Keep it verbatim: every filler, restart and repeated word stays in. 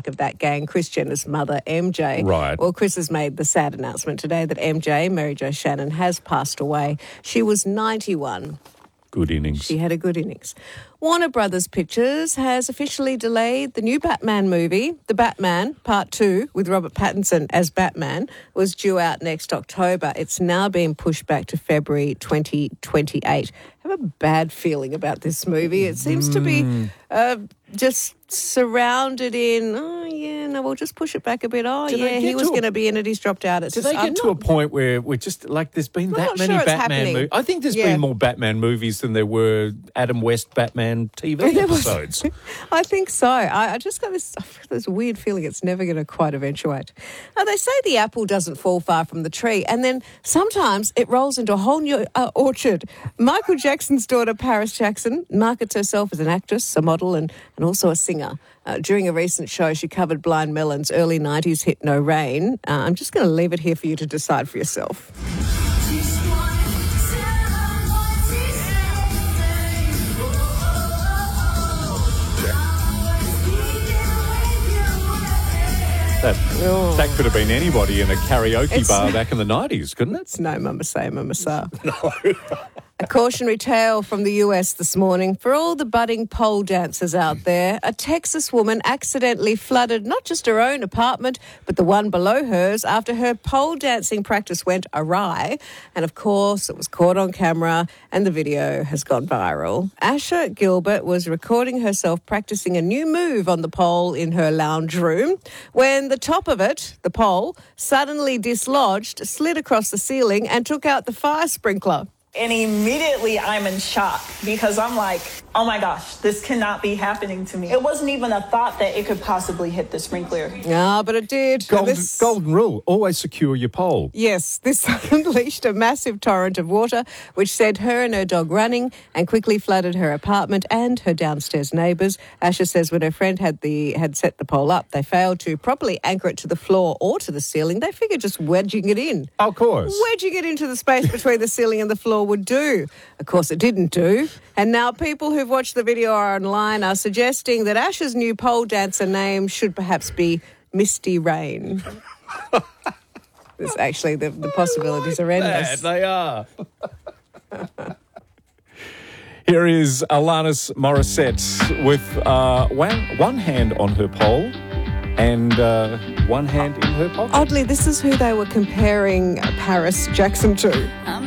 spark of that gang, Kris Jenner's mother, M J. Right. Well, Kris has made the sad announcement today that M J, Mary Jo Shannon, has passed away. She was ninety-one. Good innings. She had a good innings. Warner Brothers Pictures has officially delayed the new Batman movie. The Batman Part two, with Robert Pattinson as Batman, was due out next October. It's now being pushed back to February twenty twenty-eight. I have a bad feeling about this movie. It seems mm. to be uh, just surrounded in, oh, yeah, no, we'll just push it back a bit. Oh, do yeah, he was going to be in it. He's dropped out. It's do just, they get I'm to not, a point where we're just, like, there's been I'm that many sure Batman movies? I think there's yeah. been more Batman movies than there were Adam West Batman T V episodes. I think so. I, I just got this, this weird feeling it's never going to quite eventuate. Now, they say the apple doesn't fall far from the tree, and then sometimes it rolls into a whole new uh, orchard. Michael Jackson's daughter, Paris Jackson, markets herself as an actress, a model, and, and also a singer. Uh, during a recent show, she covered Blind Melon's early nineties hit No Rain. Uh, I'm just going to leave it here for you to decide for yourself. That, oh. that could have been anybody in a karaoke It's, bar back in the nineties, couldn't it? It's no mama say, mama sa. No. A cautionary tale from the U S this morning. For all the budding pole dancers out there, a Texas woman accidentally flooded not just her own apartment, but the one below hers after her pole dancing practice went awry. And of course, it was caught on camera and the video has gone viral. Asher Gilbert was recording herself practicing a new move on the pole in her lounge room when the top of it, the pole, suddenly dislodged, slid across the ceiling and took out the fire sprinkler. And immediately I'm in shock because I'm like, oh my gosh, this cannot be happening to me. It wasn't even a thought that it could possibly hit the sprinkler. Ah, but it did. Golden, This- golden rule, always secure your pole. Yes, this unleashed a massive torrent of water which sent her and her dog running and quickly flooded her apartment and her downstairs neighbours. Asher says when her friend had the had set the pole up, they failed to properly anchor it to the floor or to the ceiling. They figured just wedging it in. Of course. Wedging it into the space between the ceiling and the floor would do. Of course, it didn't do. And now people who've watched the video online are suggesting that Asher's new pole dancer name should perhaps be Misty Rain. There's actually, the, the possibilities are endless. They are. Here is Alanis Morissette with uh, one, one hand on her pole and uh, one hand in her pocket. Oddly, this is who they were comparing Paris Jackson to.